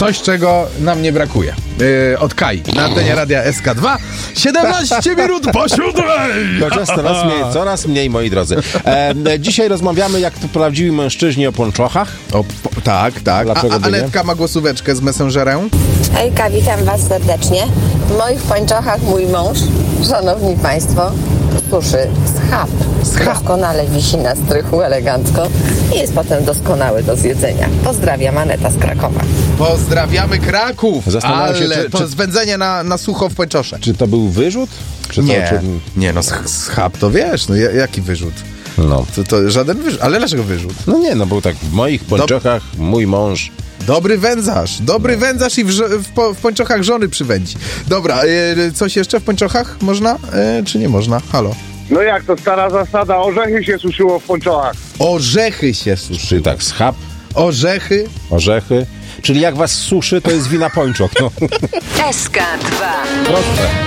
coś, czego nam nie brakuje. Od Kai na antenie radia SK2. 17 minut po 7. Chociaż coraz mniej, moi drodzy. Dzisiaj rozmawiamy jak to prawdziwi mężczyźni o pończochach. Tak. Dlaczego by nie? Anetka ma głosóweczkę z Messengerem. Hejka, witam was serdecznie. W moich pończochach mój mąż, szanowni państwo, suszy schab. Doskonale wisi na strychu elegancko i jest potem doskonały do zjedzenia. Pozdrawiam, Aneta z Krakowa. Pozdrawiamy Kraków. Zastanawiam się, ale to zwędzenie na sucho w pończosze. Czy to był wyrzut? Nie, schab to wiesz, no jaki wyrzut? No. To żaden wyrzut, ale dlaczego wyrzut? No nie, no był tak w moich pończochach mój mąż. Dobry wędzarz i w pończochach żony przywędzi. Dobra, coś jeszcze w pończochach można, czy nie można? Halo? No jak to stara zasada, orzechy się suszyło w pończochach. Orzechy się Czy suszyły. tak schab, Orzechy. orzechy. Czyli jak was suszy, to jest wina pończoch. No. SK2. Proste.